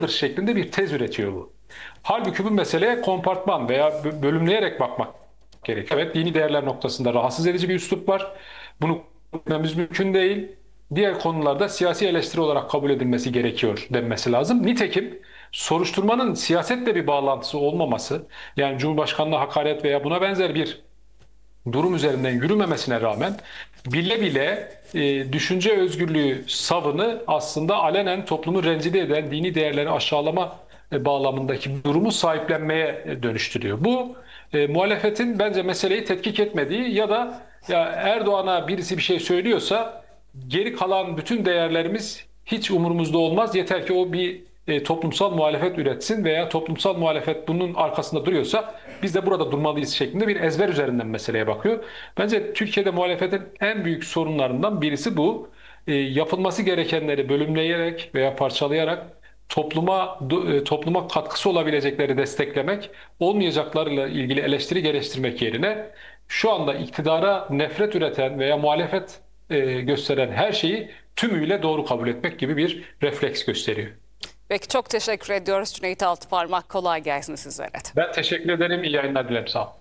şeklinde bir tez üretiyor bu. Halbuki bu meseleye kompartman veya bölümleyerek bakmak gerekiyor. Evet, dini değerler noktasında rahatsız edici bir üslup var. Bunu etmemiz mümkün değil. Diğer konularda siyasi eleştiri olarak kabul edilmesi gerekiyor denmesi lazım. Nitekim soruşturmanın siyasetle bir bağlantısı olmaması, yani Cumhurbaşkanı'na hakaret veya buna benzer bir durum üzerinden yürümemesine rağmen bile bile düşünce özgürlüğü savını aslında alenen toplumu rencide eden dini değerleri aşağılama bağlamındaki durumu sahiplenmeye dönüştürüyor. Bu muhalefetin bence meseleyi tetkik etmediği ya da ya Erdoğan'a birisi bir şey söylüyorsa geri kalan bütün değerlerimiz hiç umurumuzda olmaz. Yeter ki o bir toplumsal muhalefet üretsin veya toplumsal muhalefet bunun arkasında duruyorsa biz de burada durmalıyız şeklinde bir ezber üzerinden meseleye bakıyor. Bence Türkiye'de muhalefetin en büyük sorunlarından birisi bu. Yapılması gerekenleri bölümleyerek veya parçalayarak topluma katkısı olabilecekleri desteklemek, olmayacaklarıyla ilgili eleştiri geliştirmek yerine şu anda iktidara nefret üreten veya muhalefet gösteren her şeyi tümüyle doğru kabul etmek gibi bir refleks gösteriyor. Peki, çok teşekkür ediyoruz Cüneyt Altıparmak. Kolay gelsin sizlere de. Ben teşekkür ederim. İyi yayınlar dilerim. Sağ olun.